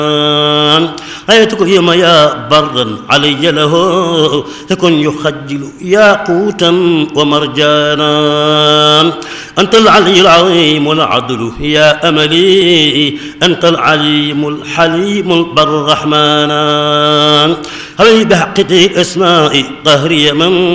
حياتك يوم يا برا علي له يكن يخجل ياقوتا ومرجانا. أنت العلي العظيم العدل يا أملي، أنت العليم الحليم البر الرحمن. علي بحق الأسماء قهري من